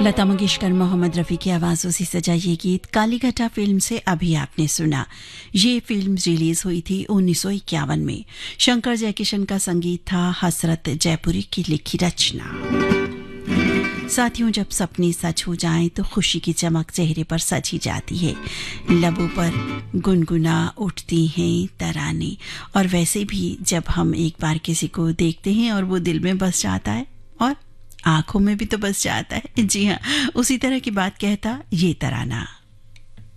लता मंगेशकर, मोहम्मद रफ़ी की आवाज़ों से सजा ये गीत कालीघटा फिल्म से अभी आपने सुना। ये फिल्म रिलीज हुई थी 1951 में। शंकर जयकिशन का संगीत था, हसरत जयपुरी की लिखी रचना। साथियों, जब सपने सच हो जाएं तो खुशी की चमक चेहरे पर सजी जाती है, लबों पर गुनगुना उठती हैं तराने। और वैसे भी जब हम एक बार किसी को देखते हैं और वो दिल में बस जाता है और आंखों में भी तो बस जाता है। जी हाँ, उसी तरह की बात कहता ये तराना।